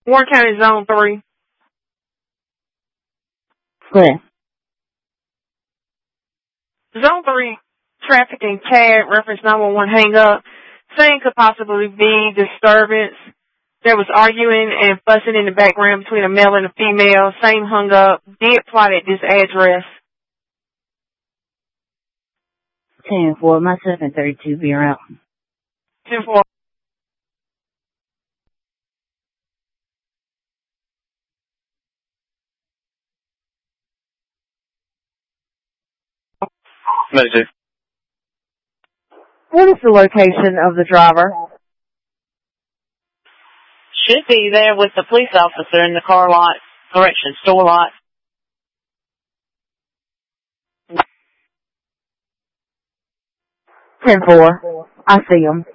Warren County Zone 3. Clear. Zone 3, traffic and CAD, reference 911 hang up. Saying could possibly be disturbance. There was arguing and fussing in the background between a male and a female. Same hung up. Did plot at this address. 10-4, myself and 32 be around. 10-4. Message. What is the location of the driver? Should be there with the police officer in the car lot, store lot. 10-4. I see him.